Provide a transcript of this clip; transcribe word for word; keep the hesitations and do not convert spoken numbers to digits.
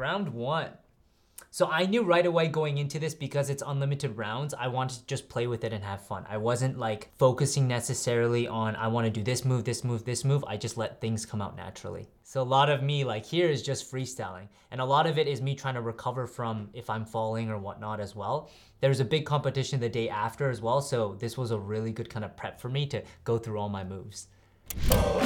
round one. So I knew right away going into this, because it's unlimited rounds, I wanted to just play with it and have fun. I wasn't like focusing necessarily on, I wanna do this move, this move, this move. I just let things come out naturally. So a lot of me like here is just freestyling. And a lot of it is me trying to recover from if I'm falling or whatnot as well. There's a big competition the day after as well. So this was a really good kind of prep for me to go through all my moves.